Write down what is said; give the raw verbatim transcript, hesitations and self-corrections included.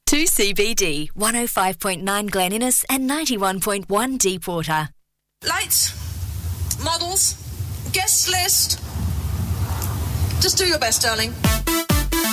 two C B D, one oh five point nine Glen Innes and ninety-one point one Deepwater. Lights, models, guest list. Just do your best, darling.